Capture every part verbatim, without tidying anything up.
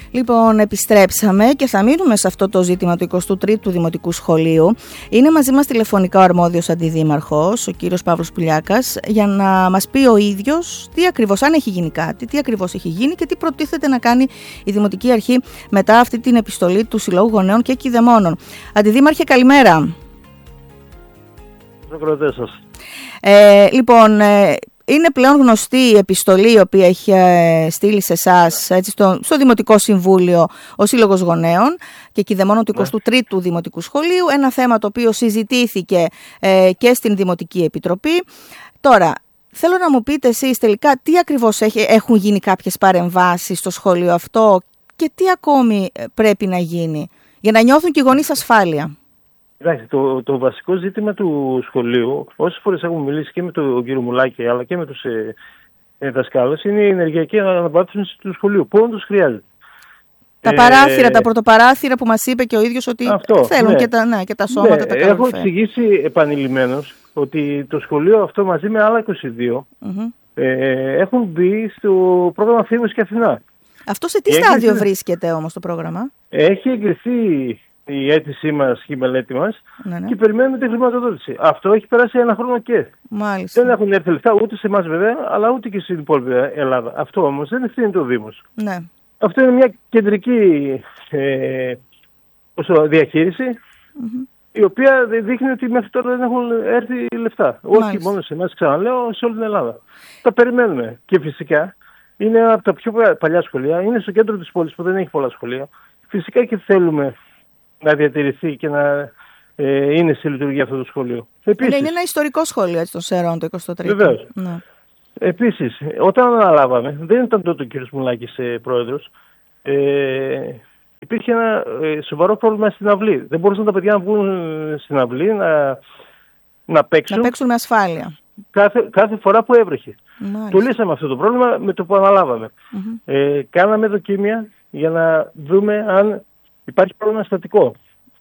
Λοιπόν, επιστρέψαμε και θα μείνουμε σε αυτό το ζήτημα του εικοστού τρίτου Δημοτικού Σχολείου. Είναι μαζί μας τηλεφωνικά ο αρμόδιος αντιδήμαρχος, ο κύριος Παύλος Πουλιάκας, για να μας πει ο ίδιος τι ακριβώς, αν έχει γίνει κάτι, τι ακριβώς έχει γίνει και τι προτίθεται να κάνει η Δημοτική Αρχή μετά αυτή την επιστολή του Συλλόγου Γονέων και Κηδεμόνων. Αντιδήμαρχε, καλημέρα. Σας. Ε, λοιπόν, ε, είναι πλέον γνωστή η επιστολή η οποία έχει ε, στείλει σε εσάς, έτσι, στο, στο Δημοτικό Συμβούλιο ο Σύλλογος Γονέων και Κηδεμόνων του εικοστού τρίτου Δημοτικού Σχολείου, ένα θέμα το οποίο συζητήθηκε ε, και στην Δημοτική Επιτροπή. Τώρα, θέλω να μου πείτε εσείς τελικά τι ακριβώς έχει, έχουν γίνει κάποιες παρεμβάσεις στο σχολείο αυτό και τι ακόμη πρέπει να γίνει για να νιώθουν και οι γονείς ασφάλεια. Το, το βασικό ζήτημα του σχολείου, όσες φορές έχουμε μιλήσει και με τον κύριο Μουλάκη αλλά και με τους ε, ε, δασκάλους, είναι η ενεργειακή αναβάθμιση του σχολείου. Πού όντως χρειάζεται. Τα παράθυρα, ε, τα πρωτοπαράθυρα που μας είπε και ο ίδιος ότι αυτό, θέλουν, ναι. Και, τα, ναι, και τα σώματα, ναι, τα καλοκαίρια. Έχω εξηγήσει επανειλημμένως ότι το σχολείο αυτό μαζί με άλλα είκοσι δύο mm-hmm. ε, έχουν μπει στο πρόγραμμα Φήμος και Αθηνά. Αυτό σε τι στάδιο έχει... βρίσκεται όμως το πρόγραμμα? Έχει εγκριθεί η αίτησή μας και η μελέτη μας, ναι, ναι. Και περιμένουμε τη χρηματοδότηση. Αυτό έχει περάσει ένα χρόνο και. Μάλιστα. Δεν έχουν έρθει λεφτά ούτε σε εμάς βέβαια, αλλά ούτε και στην υπόλοιπη Ελλάδα. Αυτό όμως δεν ευθύνει το Δήμος. Ναι. Αυτό είναι μια κεντρική ε, διαχείριση, mm-hmm. η οποία δείχνει ότι μέχρι τώρα δεν έχουν έρθει λεφτά. Μάλιστα. Όχι μόνο σε εμάς, ξαναλέω, σε όλη την Ελλάδα. Τα περιμένουμε. Και φυσικά είναι από τα πιο παλιά σχολεία, είναι στο κέντρο της πόλης που δεν έχει πολλά σχολεία. Φυσικά και θέλουμε να διατηρηθεί και να ε, είναι σε λειτουργία αυτό το σχολείο. Επίσης, είναι ένα ιστορικό σχολείο, έτσι, των Σερών, το εικοστό τρίτο. Βεβαίως. Ναι. Επίσης, όταν αναλάβαμε, δεν ήταν τότε ο κ. Μουλάκης ε, πρόεδρος, ε, υπήρχε ένα ε, σοβαρό πρόβλημα στην αυλή. Δεν μπορούσαν τα παιδιά να βγουν στην αυλή, να, να παίξουν. Να παίξουν με ασφάλεια. Κάθε, κάθε φορά που έβρεχε. Μάλιστα. Το λύσαμε αυτό το πρόβλημα με το που αναλάβαμε. Mm-hmm. Ε, κάναμε δοκίμια για να δούμε αν υπάρχει πρόβλημα στατικό.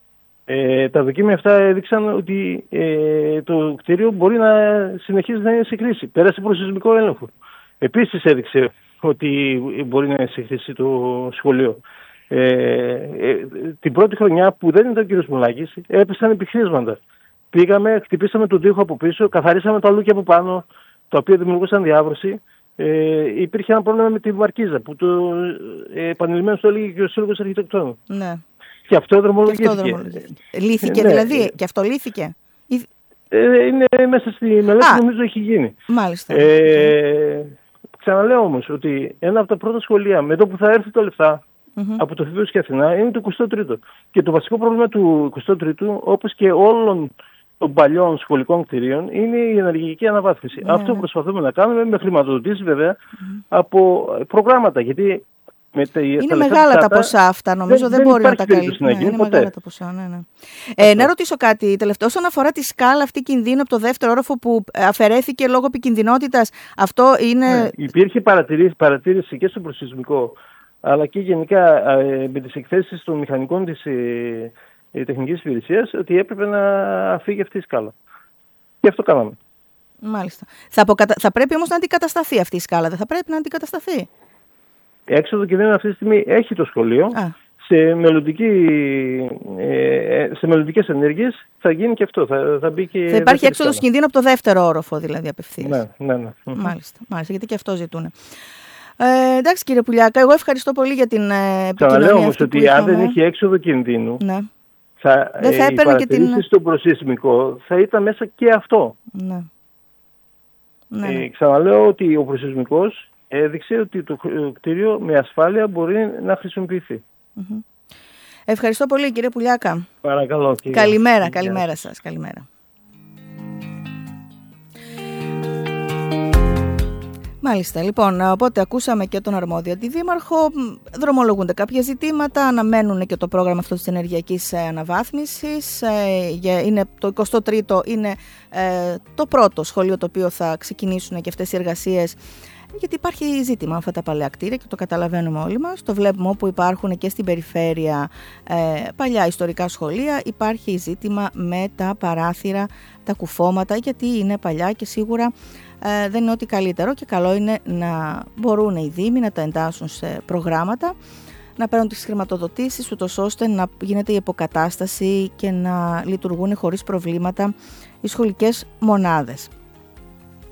Ε, τα δοκίμια αυτά έδειξαν ότι ε, το κτίριο μπορεί να συνεχίζει να είναι σε κρίση. Πέρασε προς σεισμικό έλεγχο. Επίσης έδειξε ότι μπορεί να είναι σε κρίση το σχολείο. Ε, ε, την πρώτη χρονιά που δεν ήταν ο κ. Μουλάκης, έπεσαν επιχρήσματα. Πήγαμε, χτυπήσαμε τον τοίχο από πίσω, καθαρίσαμε τα λούκια από πάνω, τα οποία δημιουργούσαν διάβρωση. Ε, υπήρχε ένα πρόβλημα με τη μαρκίζα που το ε, επανειλημμένως το έλεγε και ο Σύλλογος Αρχιτεκτόνων. Ναι. Και αυτό δρομολογήθηκε. Λύθηκε, ναι. Δηλαδή, και αυτό λύθηκε. Ε, είναι μέσα στη μελέτη, Α, νομίζω έχει γίνει. Μάλιστα. Ε, ξαναλέω όμως ότι ένα από τα πρώτα σχολεία με το που θα έρθει τα λεφτά mm-hmm. από το Φήμος και Αθηνά είναι το εικοστό τρίτο. Και το βασικό πρόβλημα του εικοστού τρίτου, όπως και όλων των παλιών σχολικών κτηρίων, είναι η ενεργειακή αναβάθμιση. Yeah. Αυτό προσπαθούμε να κάνουμε με χρηματοδοτήσεις βέβαια mm-hmm. από προγράμματα. Γιατί με τα, είναι τα μεγάλα τα ποσά αυτά, νομίζω δεν, δεν, δεν μπορεί να τα καλύψει. Ναι, είναι ποτέ. Μεγάλα τα ποσά, ναι, ναι. Ε, να ρωτήσω κάτι τελευταίο. Όσον αφορά τη σκάλα αυτή κινδύνου από το δεύτερο όροφο που αφαιρέθηκε λόγω επικινδυνότητας, αυτό είναι. Ναι, υπήρχε παρατήρηση, παρατήρηση και στο προσεισμικό, αλλά και γενικά ε, με τις εκθέσεις των μηχανικών της ε, ε, τεχνικής υπηρεσίας, ότι έπρεπε να φύγει αυτή η σκάλα. Και αυτό κάναμε. Μάλιστα. Θα, αποκατα... θα πρέπει όμως να αντικατασταθεί αυτή η σκάλα, δεν θα πρέπει να αντικατασταθεί? Έξοδο κινδύνου αυτή τη στιγμή έχει το σχολείο. Α. Σε, μελλοντική, ε, σε μελλοντικές ενέργειες θα γίνει και αυτό. Θα, θα, μπει και θα υπάρχει έξοδος κινδύνου από το δεύτερο όροφο, δηλαδή απευθείας. Ναι, ναι, ναι. Μάλιστα, μάλιστα, γιατί και αυτό ζητούν. Ε, εντάξει κύριε Πουλιάκα, εγώ ευχαριστώ πολύ για την ε, επικοινωνία. Θα λέω όμως ότι αν δεν είχε έξοδο κινδύνου, ναι. θα, δεν θα ε, έπαιρνε και την... στο προσεισμικό θα ήταν μέσα και αυτό. Ναι. Ναι. Ε, ξαναλέω ότι ο προσεισμικός έδειξε ότι το κτίριο με ασφάλεια μπορεί να χρησιμοποιηθεί. Mm-hmm. Ευχαριστώ πολύ κύριε Πουλιάκα. Παρακαλώ. Κύριε. Καλημέρα, καλημέρα σας. Καλημέρα. Μάλιστα, λοιπόν, οπότε ακούσαμε και τον αρμόδιο αντιδήμαρχο, δρομολογούνται κάποια ζητήματα, αναμένουν και το πρόγραμμα αυτό της ενεργειακής αναβάθμισης. Είναι, το εικοστό τρίτο είναι ε, το πρώτο σχολείο το οποίο θα ξεκινήσουν και αυτές οι εργασίες, γιατί υπάρχει ζήτημα αυτά τα παλαιά κτίρια και το καταλαβαίνουμε όλοι μας. Το βλέπουμε όπου υπάρχουν και στην περιφέρεια ε, παλιά ιστορικά σχολεία. Υπάρχει ζήτημα με τα παράθυρα, τα κουφώματα, γιατί είναι παλιά και σίγουρα ε, δεν είναι ό,τι καλύτερο, και καλό είναι να μπορούν οι Δήμοι να τα εντάσσουν σε προγράμματα να παίρνουν τις χρηματοδοτήσεις, ούτως ώστε να γίνεται η υποκατάσταση και να λειτουργούν χωρίς προβλήματα οι σχολικές μονάδες.